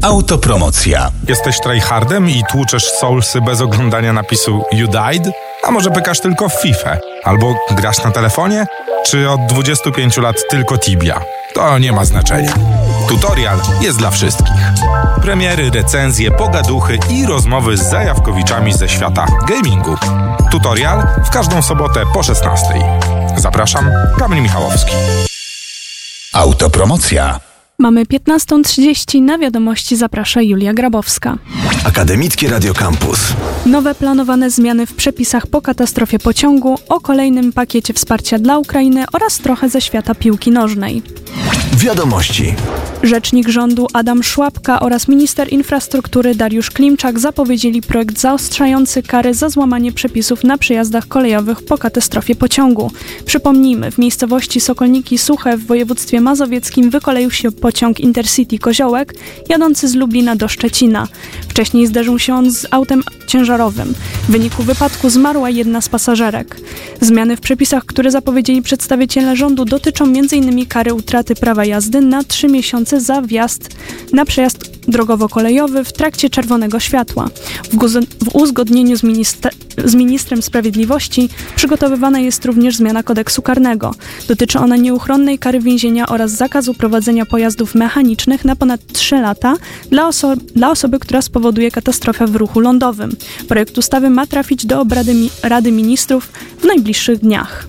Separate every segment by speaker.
Speaker 1: Autopromocja.
Speaker 2: Jesteś tryhardem i tłuczesz soulsy bez oglądania napisu You Died? A może pykasz tylko w FIFA? Albo grasz na telefonie? Czy od 25 lat tylko Tibia? To nie ma znaczenia. Tutorial jest dla wszystkich. Premiery, recenzje, pogaduchy i rozmowy z zajawkowiczami ze świata gamingu. Tutorial w każdą sobotę po 16. Zapraszam, Kamil Michałowski.
Speaker 1: Autopromocja.
Speaker 3: Mamy 15:30, na wiadomości zaprasza Julia Grabowska.
Speaker 4: Akademickie Radio Campus.
Speaker 3: Nowe planowane zmiany w przepisach po katastrofie pociągu, o kolejnym pakiecie wsparcia dla Ukrainy oraz trochę ze świata piłki nożnej.
Speaker 4: Wiadomości.
Speaker 3: Rzecznik rządu Adam Szłapka oraz minister infrastruktury Dariusz Klimczak zapowiedzieli projekt zaostrzający kary za złamanie przepisów na przejazdach kolejowych po katastrofie pociągu. Przypomnijmy, w miejscowości Sokolniki Suche w województwie mazowieckim wykoleił się pociąg Intercity Koziołek jadący z Lublina do Szczecina. Wcześniej zderzył się on z autem ciężarowym. W wyniku wypadku zmarła jedna z pasażerek. Zmiany w przepisach, które zapowiedzieli przedstawiciele rządu, dotyczą m.in. kary utraty prawa jazdy na 3 miesiące za wjazd na przejazd drogowo-kolejowy w trakcie czerwonego światła. W uzgodnieniu z ministrem sprawiedliwości przygotowywana jest również zmiana kodeksu karnego. Dotyczy ona nieuchronnej kary więzienia oraz zakazu prowadzenia pojazdów mechanicznych na ponad 3 lata dla osoby, która spowoduje katastrofę w ruchu lądowym. Projekt ustawy ma trafić do obrady Rady Ministrów w najbliższych dniach.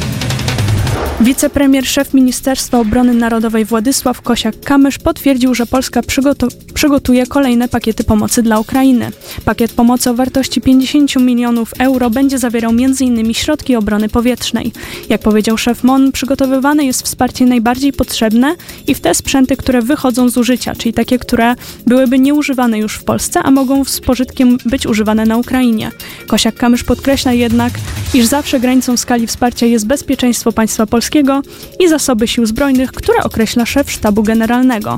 Speaker 3: Wicepremier, szef Ministerstwa Obrony Narodowej Władysław Kosiniak-Kamysz potwierdził, że Polska przygotuje kolejne pakiety pomocy dla Ukrainy. Pakiet pomocy o wartości 50 milionów euro będzie zawierał m.in. środki obrony powietrznej. Jak powiedział szef MON, przygotowywane jest wsparcie najbardziej potrzebne i w te sprzęty, które wychodzą z użycia, czyli takie, które byłyby nieużywane już w Polsce, a mogą z pożytkiem być używane na Ukrainie. Kosiniak-Kamysz podkreśla jednak, iż zawsze granicą skali wsparcia jest bezpieczeństwo państwa polskiego i zasoby sił zbrojnych, które określa szef Sztabu Generalnego.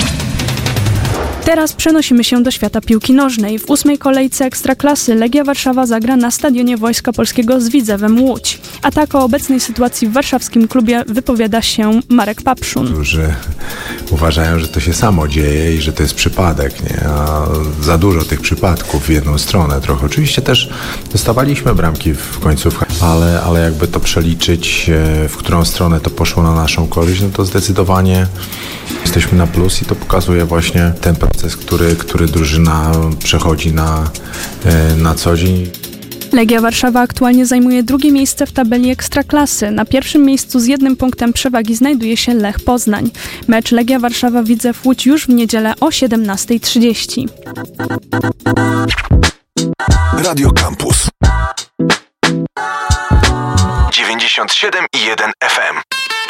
Speaker 3: Teraz przenosimy się do świata piłki nożnej. W 8. kolejce Ekstraklasy Legia Warszawa zagra na stadionie Wojska Polskiego z Widzewem Łódź. A tak o obecnej sytuacji w warszawskim klubie wypowiada się Marek Papszun.
Speaker 5: Którzy uważają, że to się samo dzieje i że to jest przypadek, nie? A za dużo tych przypadków w jedną stronę trochę. Oczywiście też dostawaliśmy bramki w końcówkach, ale jakby to przeliczyć, w którą stronę to poszło na naszą korzyść, no to zdecydowanie jesteśmy na plus i to pokazuje właśnie ten proces, który drużyna przechodzi na co dzień.
Speaker 3: Legia Warszawa aktualnie zajmuje 2. miejsce w tabeli Ekstraklasy. Na 1. miejscu z 1 punktem przewagi znajduje się Lech Poznań. Mecz Legia Warszawa-Widzew Łódź już w niedzielę o 17:30.
Speaker 4: Radio Campus 97,1 FM.